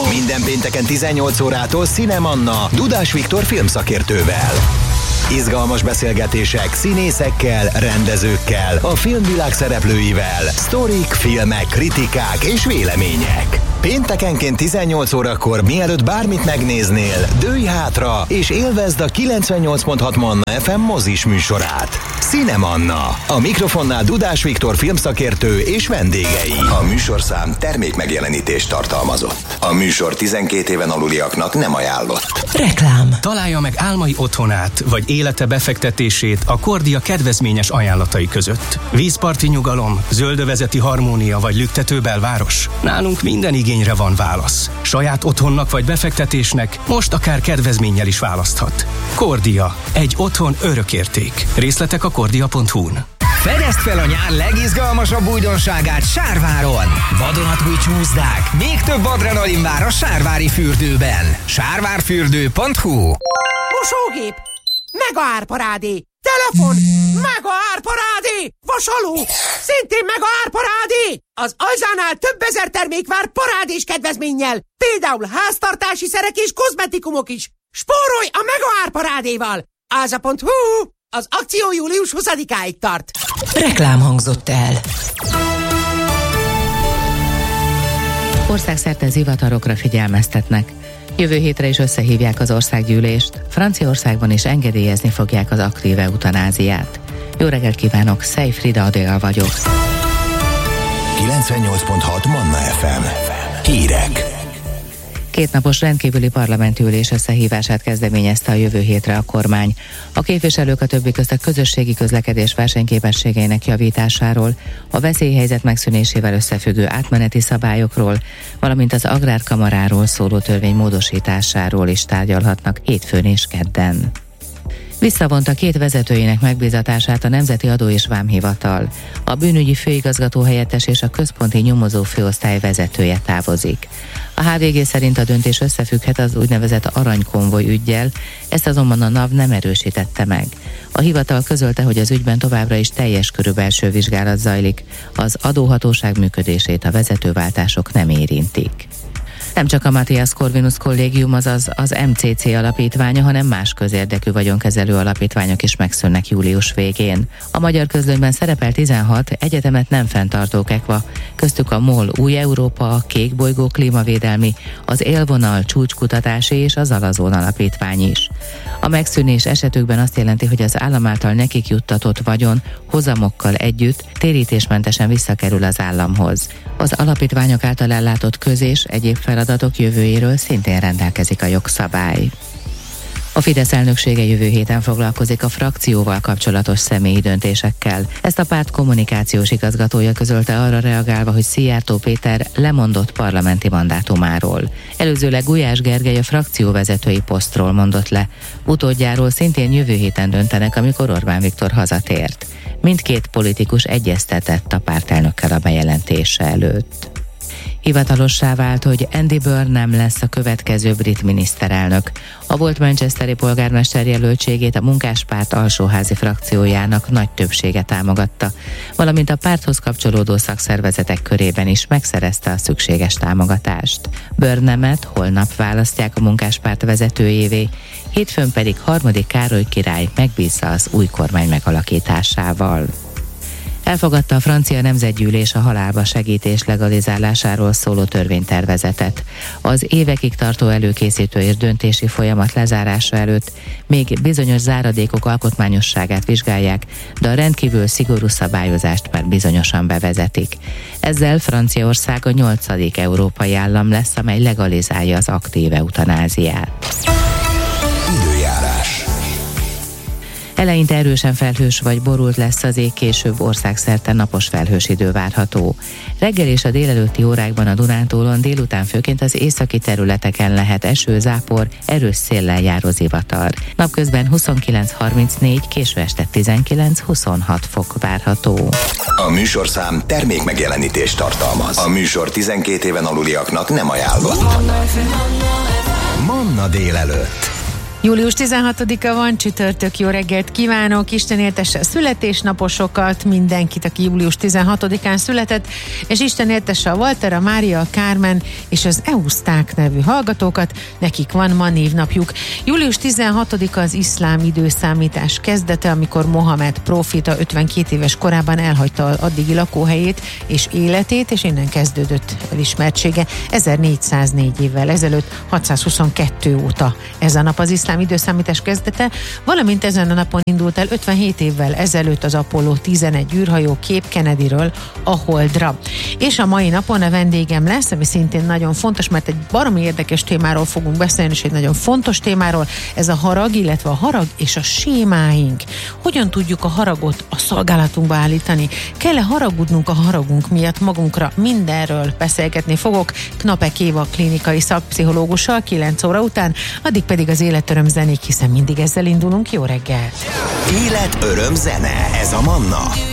Minden pénteken 18 órától Cinemanna Dudás Viktor filmszakértővel. Izgalmas beszélgetések színészekkel, rendezőkkel, a filmvilág szereplőivel, sztorik, filmek, kritikák és vélemények. Péntekenként 18 órakor, mielőtt bármit megnéznél, dőlj hátra és élvezd a 98.6 Manna FM mozis műsorát. Cinemanna. A mikrofonnál Dudás Viktor filmszakértő és vendégei. A műsorszám termék megjelenítést tartalmazott. A műsor 12 éven aluliaknak nem ajánlott. Reklám. Találja meg álmai otthonát, vagy élete befektetését a Kordia kedvezményes ajánlatai között. Vízparti nyugalom, zöldövezeti harmónia vagy lüktető belváros. Nálunk minden igényre van válasz. Saját otthonnak vagy befektetésnek most akár kedvezménnyel is választhat. Kordia. Egy otthon örökérték. Részletek a kordia.hu-n. Fedezd fel a nyár legizgalmasabb újdonságát Sárváron! Vadonatúj csúszdák, még több adrenalin vár a Sárvári fürdőben. Sárvárfürdő.hu. Mosógép, mega árparádé, telefon, mega árparádé, vasaló, szintén mega árparádé. Az Alzánál több ezer termék vár parádés kedvezménnyel, például háztartási szerek és kozmetikumok is. Spórolj a mega árparádéval! Áza.hu. Az akció július 20-áig tart. Reklám hangzott el. Országszerte zivatarokra figyelmeztetnek. Jövő hétre is összehívják az országgyűlést. Franciaországban is engedélyezni fogják az aktív eutanáziát. Jó reggelt kívánok, Szej Frida Adél vagyok. 98.6 Manna FM. Hírek. Kétnapos rendkívüli parlamenti ülés összehívását kezdeményezte a jövő hétre a kormány. A képviselők a többi közt a közösségi közlekedés versenyképességeinek javításáról, a veszélyhelyzet megszűnésével összefüggő átmeneti szabályokról, valamint az agrárkamaráról szóló törvény módosításáról is tárgyalhatnak hétfőn és kedden. Visszavonta 2 vezetőjének megbízatását a Nemzeti Adó és Vámhivatal. A bűnügyi főigazgató helyettes és a központi nyomozó főosztály vezetője távozik. A HVG szerint a döntés összefügghet az úgynevezett aranykonvoj üggyel, ezt azonban a NAV nem erősítette meg. A hivatal közölte, hogy az ügyben továbbra is teljes körű belső vizsgálat zajlik, az adóhatóság működését a vezetőváltások nem érintik. Nem csak a Matthias Corvinus Kollégium, azaz az MCC alapítványa, hanem más közérdekű vagyonkezelő alapítványok is megszűnnek július végén. A Magyar Közlönyben szerepel 16 egyetemet nem fenntartó EKVA, köztük a MOL Új Európa, a Kék Bolygó Klímavédelmi, az Élvonal Csúcskutatási és az Alazon alapítvány is. A megszűnés esetükben azt jelenti, hogy az állam által nekik juttatott vagyon hozamokkal együtt térítésmentesen visszakerül az államhoz. Az alapítványok által ellátott és egyéb feladatok jövőjéről szintén rendelkezik a jogszabály. A Fidesz elnöksége jövő héten foglalkozik a frakcióval kapcsolatos személyi döntésekkel. Ezt a párt kommunikációs igazgatója közölte arra reagálva, hogy Szijjártó Péter lemondott parlamenti mandátumáról. Előzőleg Gulyás Gergely a frakcióvezetői posztról mondott le. Utódjáról szintén jövő héten döntenek, amikor Orbán Viktor hazatért. Mindkét politikus egyeztetett a pártelnökkel a bejelentése előtt. Hivatalossá vált, hogy Andy Burnham lesz a következő brit miniszterelnök. A volt manchesteri polgármester jelöltségét a Munkáspárt alsóházi frakciójának nagy többsége támogatta, valamint a párthoz kapcsolódó szakszervezetek körében is megszerezte a szükséges támogatást. Burnhamet holnap választják a Munkáspárt vezetőjévé, hétfőn pedig 3. Károly király megbízza az új kormány megalakításával. Elfogadta a francia nemzetgyűlés a halálba segítés legalizálásáról szóló törvénytervezetet. Az évekig tartó előkészítő és döntési folyamat lezárása előtt még bizonyos záradékok alkotmányosságát vizsgálják, de a rendkívül szigorú szabályozást már bizonyosan bevezetik. Ezzel Franciaország a 8. európai állam lesz, amely legalizálja az aktív eutanáziát. Időjárás. Eleinte erősen felhős vagy borult lesz az ég, később országszerte napos felhős idő várható. Reggel és a délelőtti órákban a Dunántúlon, délután főként az északi területeken lehet eső, zápor, erős széllel járó zivatar. Napközben 29-34, késő este 19-26 fok várható. A műsorszám termék megjelenítést tartalmaz. A műsor 12 éven aluliaknak nem ajánlott. Manna délelőtt. Július 16-a van, csütörtök, jó reggelt kívánok, Isten éltesse a születésnaposokat, mindenkit, aki július 16-án született, és Isten éltesse a Walter, a Mária, a Kármen és az Euszták nevű hallgatókat, nekik van ma névnapjuk. Július 16-a az iszlám időszámítás kezdete, amikor Mohamed próféta 52 éves korában elhagyta az addigi lakóhelyét és életét, és innen kezdődött elismertsége 1404 évvel ezelőtt, 622 óta ez a nap az iszlám időszámítás kezdete, valamint ezen a napon indult el 57 évvel ezelőtt az Apollo 11 űrhajó Cape Kennedyről a Holdra. És a mai napon a vendégem lesz, ami szintén nagyon fontos, mert egy baromi érdekes témáról fogunk beszélni, és egy nagyon fontos témáról, ez a harag, illetve a harag és a sémáink. Hogyan tudjuk a haragot a szolgálatunkba állítani? Kell-e haragudnunk a haragunk miatt magunkra? Mindenről beszélgetni fogok Knapek Éva klinikai szakpszichológussal 9 óra után, addig pedig az életöröm zenék, hiszen mindig ezzel indulunk. Jó reggel! Élet, öröm, zene. Ez a Manna.